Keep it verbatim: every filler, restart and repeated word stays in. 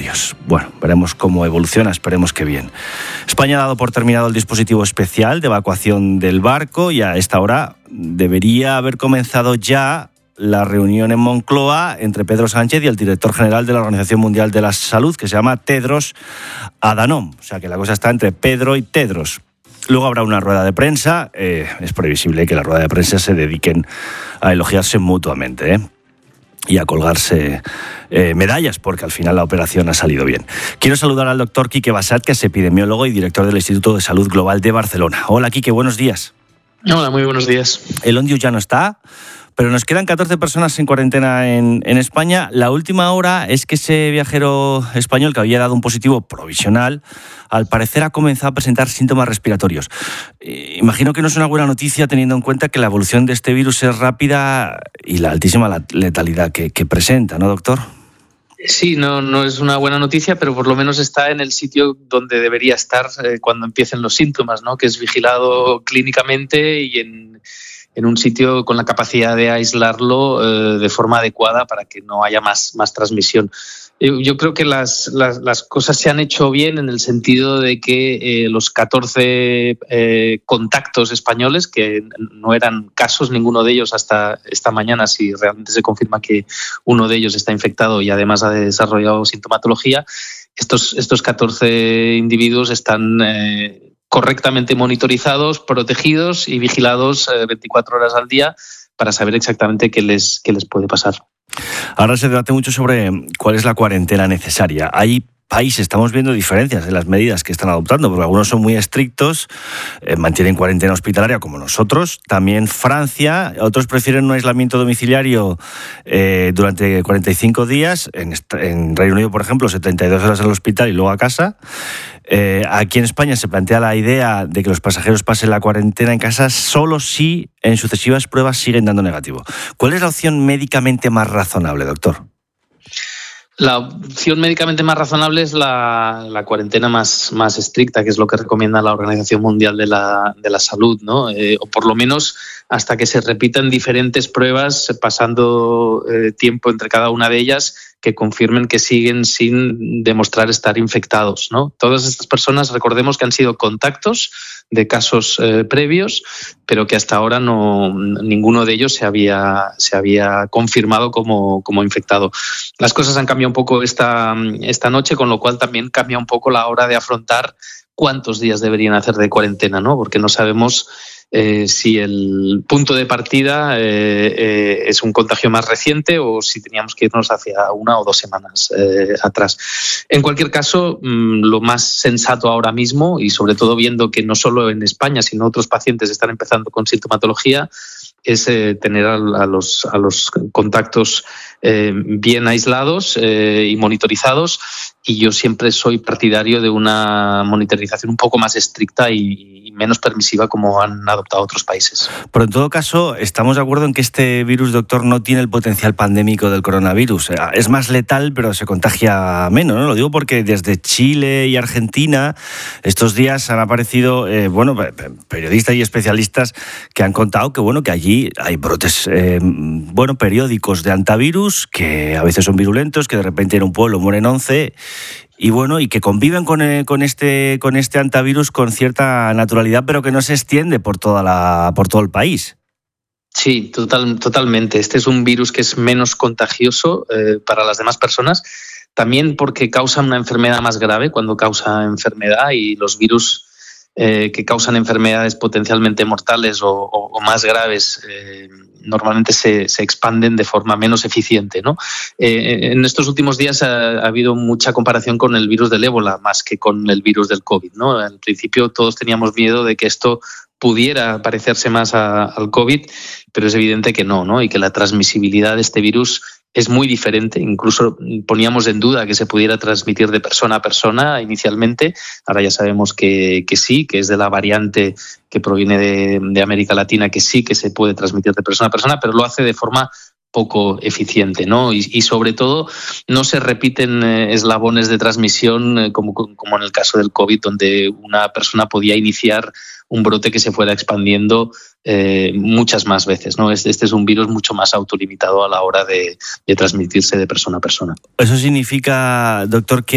respiratorios. Bueno, veremos cómo evoluciona, esperemos que bien. España ha dado por terminado el dispositivo especial de evacuación del barco y a esta hora debería haber comenzado ya la reunión en Moncloa entre Pedro Sánchez y el director general de la Organización Mundial de la Salud, que se llama Tedros Adhanom. O sea que la cosa está entre Pedro y Tedros. Luego habrá una rueda de prensa. Eh, es previsible que la rueda de prensa se dediquen a elogiarse mutuamente, ¿eh? y a colgarse eh, medallas, porque al final la operación ha salido bien. Quiero saludar al doctor Quique Bassat, que es epidemiólogo y director del Instituto de Salud Global de Barcelona. Hola, Quique, buenos días. Hola, muy buenos días. El Ondius ya no está, pero nos quedan catorce personas en cuarentena en, en España. La última hora es que ese viajero español que había dado un positivo provisional, al parecer ha comenzado a presentar síntomas respiratorios. Eh, imagino que no es una buena noticia teniendo en cuenta que la evolución de este virus es rápida y la altísima letalidad que, que presenta, ¿no, doctor? Sí, no, no es una buena noticia, pero por lo menos está en el sitio donde debería estar eh, cuando empiecen los síntomas, ¿no? Que es vigilado clínicamente y en, en un sitio con la capacidad de aislarlo eh, de forma adecuada para que no haya más, más transmisión. Yo, yo creo que las, las, las cosas se han hecho bien en el sentido de que eh, los catorce eh, contactos españoles, que no eran casos ninguno de ellos hasta esta mañana, si realmente se confirma que uno de ellos está infectado y además ha desarrollado sintomatología, estos, estos catorce individuos están eh, correctamente monitorizados, protegidos y vigilados eh, veinticuatro horas al día para saber exactamente qué les, qué les puede pasar. Ahora se debate mucho sobre cuál es la cuarentena necesaria. Hay países, estamos viendo diferencias en las medidas que están adoptando, porque algunos son muy estrictos, eh, mantienen cuarentena hospitalaria como nosotros. También Francia, otros prefieren un aislamiento domiciliario eh, durante cuarenta y cinco días. En, en Reino Unido, por ejemplo, setenta y dos horas en el hospital y luego a casa. Eh, aquí en España se plantea la idea de que los pasajeros pasen la cuarentena en casa solo si en sucesivas pruebas siguen dando negativo. ¿Cuál es la opción médicamente más razonable, doctor? La opción médicamente más razonable es la, la cuarentena más, más estricta, que es lo que recomienda la Organización Mundial de la, de la Salud, ¿no? Eh, o por lo menos hasta que se repitan diferentes pruebas, pasando eh, tiempo entre cada una de ellas, que confirmen que siguen sin demostrar estar infectados, ¿no? Todas estas personas, recordemos que han sido contactos de casos eh, previos, pero que hasta ahora no ninguno de ellos se había, se había confirmado como, como infectado. Las cosas han cambiado un poco esta, esta noche, con lo cual también cambia un poco la hora de afrontar cuántos días deberían hacer de cuarentena, ¿no? Porque no sabemos Eh, si el punto de partida eh, eh, es un contagio más reciente o si teníamos que irnos hacia una o dos semanas eh, atrás. En cualquier caso, mmm, lo más sensato ahora mismo, y sobre todo viendo que no solo en España, sino otros pacientes están empezando con sintomatología, es eh, tener a, a, los, a los contactos eh, bien aislados eh, y monitorizados, y yo siempre soy partidario de una monitorización un poco más estricta y, y menos permisiva como han adoptado otros países. Pero en todo caso, estamos de acuerdo en que este virus, doctor, no tiene el potencial pandémico del coronavirus. Es más letal, pero se contagia menos, ¿no? Lo digo porque desde Chile y Argentina estos días han aparecido eh, bueno, periodistas y especialistas que han contado que, bueno, que allí hay brotes eh, bueno, periódicos de antivirus que a veces son virulentos, que de repente en un pueblo mueren once y bueno, y que conviven con, eh, con este con este antivirus con cierta naturalidad, pero que no se extiende por toda la por todo el país. Sí, total, totalmente. Este es un virus que es menos contagioso eh, para las demás personas, también porque causa una enfermedad más grave cuando causa enfermedad, y los virus eh, que causan enfermedades potencialmente mortales o, o, o más graves eh, normalmente se, se expanden de forma menos eficiente, ¿no? Eh, en estos últimos días ha, ha habido mucha comparación con el virus del ébola más que con el virus del COVID, ¿no? Al principio todos teníamos miedo de que esto pudiera parecerse más a, al COVID, pero es evidente que no, ¿no? Y que la transmisibilidad de este virus es muy diferente. Incluso poníamos en duda que se pudiera transmitir de persona a persona inicialmente. Ahora ya sabemos que, que sí, que es de la variante que proviene de, de América Latina, que sí que se puede transmitir de persona a persona, pero lo hace de forma poco eficiente, ¿no? Y, y sobre todo no se repiten eh, eslabones de transmisión eh, como, como en el caso del COVID, donde una persona podía iniciar un brote que se fuera expandiendo eh, muchas más veces, ¿no? Este, este es un virus mucho más autolimitado a la hora de, de transmitirse de persona a persona. Eso significa, doctor, que